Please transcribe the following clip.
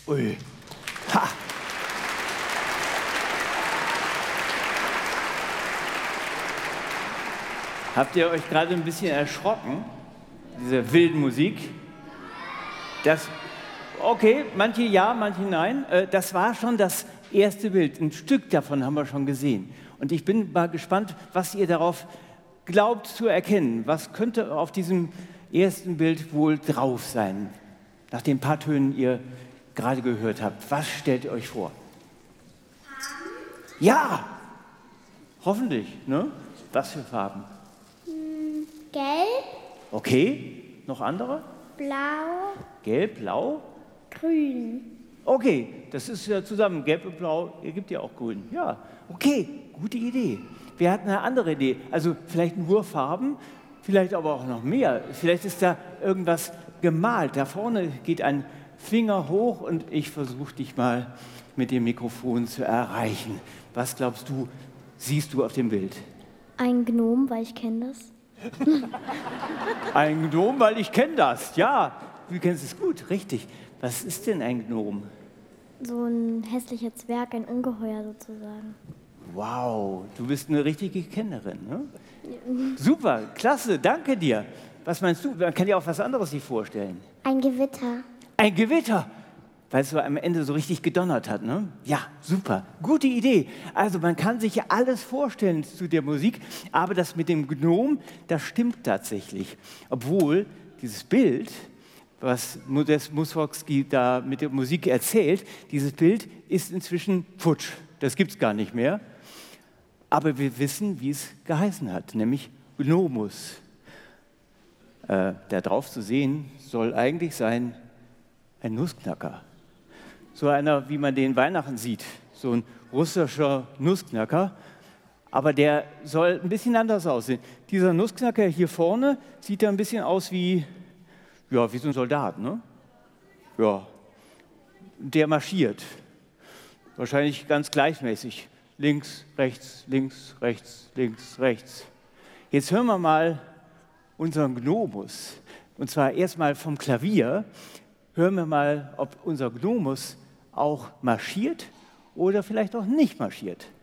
Ui. Ha. Habt ihr euch gerade ein bisschen erschrocken, diese wilden Musik? Okay, manche ja, manche nein. Das war schon das erste Bild. Ein Stück davon haben wir schon gesehen. Und ich bin mal gespannt, was ihr darauf glaubt zu erkennen. Was könnte auf diesem ersten Bild wohl drauf sein, nach den paar Tönen ihr gerade gehört habt? Was stellt ihr euch vor? Farben? Ja, hoffentlich. Ne? Was für Farben? Gelb, Okay, noch andere? blau, Gelb, blau? grün. Okay, das ist ja zusammen. Gelb und blau ergibt ja auch grün. Ja, okay, gute Idee. Wir hatten eine andere Idee. Also vielleicht nur Farben, vielleicht aber auch noch mehr. Vielleicht ist da irgendwas gemalt. Da vorne geht ein Finger hoch und ich versuche dich mal mit dem Mikrofon zu erreichen. Was glaubst du, siehst du auf dem Bild? Ein Gnom, weil ich kenne das. Ein Gnom, weil ich kenne das. Ja, du kennst es gut, richtig. Was ist denn ein Gnom? So ein hässlicher Zwerg, ein Ungeheuer sozusagen. Wow, du bist eine richtige Kennerin, ne? Super, klasse, danke dir. Was meinst du? Man kann dir auch was anderes sich vorstellen. Ein Gewitter. Ein Gewitter, weil es so am Ende so richtig gedonnert hat, ne? Ja, super, gute Idee. Also man kann sich ja alles vorstellen zu der Musik, aber das mit dem Gnom, das stimmt tatsächlich. Obwohl dieses Bild, was Modest Mussorgsky da mit der Musik erzählt, dieses Bild ist inzwischen futsch. Das gibt es gar nicht mehr. Aber wir wissen, wie es geheißen hat, nämlich Gnomus. Da drauf zu sehen, soll eigentlich sein ein Nussknacker. So einer, wie man den Weihnachten sieht, so ein russischer Nussknacker. Aber der soll ein bisschen anders aussehen. Dieser Nussknacker hier vorne sieht da ein bisschen aus wie so ein Soldat, ne? Ja, der marschiert. Wahrscheinlich ganz gleichmäßig. Links, rechts, links, rechts, links, rechts. Jetzt hören wir mal unseren Gnomus. Und zwar erstmal vom Klavier. Hören wir mal, ob unser Gnomus auch marschiert oder vielleicht auch nicht marschiert.